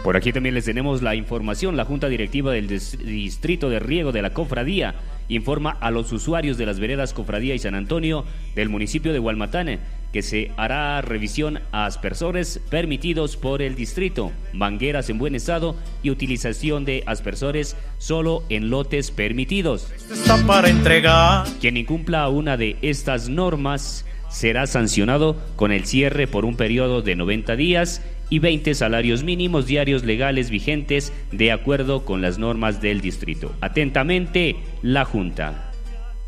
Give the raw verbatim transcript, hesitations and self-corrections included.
Por aquí también les tenemos la información. La Junta Directiva del Distrito de Riego de la Cofradía informa a los usuarios de las veredas Cofradía y San Antonio del municipio de Hualmatán que se hará revisión a aspersores permitidos por el distrito, mangueras en buen estado y utilización de aspersores solo en lotes permitidos. Está para entregar. Quien incumpla una de estas normas será sancionado con el cierre por un periodo de noventa días y veinte salarios mínimos diarios legales vigentes de acuerdo con las normas del distrito. Atentamente, la Junta.